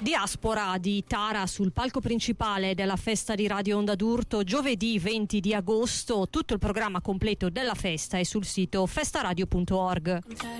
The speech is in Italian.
Diaspora di Tara sul palco principale della festa di Radio Onda d'Urto giovedì 20 di agosto. Tutto il programma completo della festa è sul sito festaradio.org.